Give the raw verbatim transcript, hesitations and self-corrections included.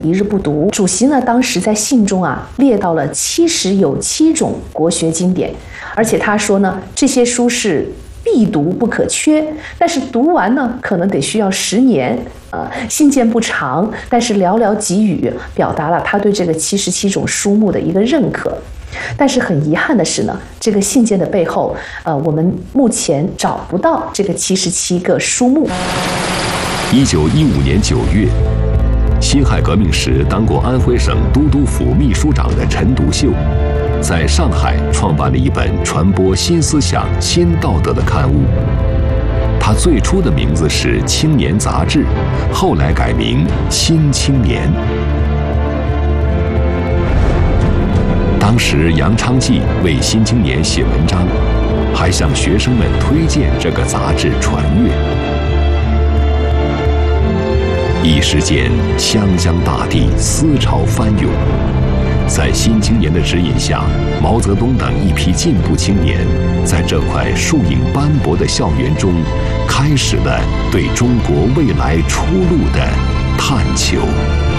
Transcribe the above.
一日不读。主席呢，当时在信中啊列到了七十有七种国学经典，而且他说呢，这些书是必读不可缺，但是读完呢，可能得需要十年。呃，信件不长，但是寥寥几语，表达了他对这个七十七种书目的一个认可。但是很遗憾的是呢，这个信件的背后，呃，我们目前找不到这个七十七个书目。 一九一五年九月，辛亥革命时当过安徽省都督府秘书长的陈独秀，在上海创办了一本传播新思想、新道德的刊物。它最初的名字是《青年杂志》，后来改名《新青年》。当时杨昌济为《新青年》写文章，还向学生们推荐这个杂志传阅。一时间，湘江大地思潮翻涌。在《新青年》的指引下，毛泽东等一批进步青年，在这块树影斑驳的校园中，开始了对中国未来出路的探求。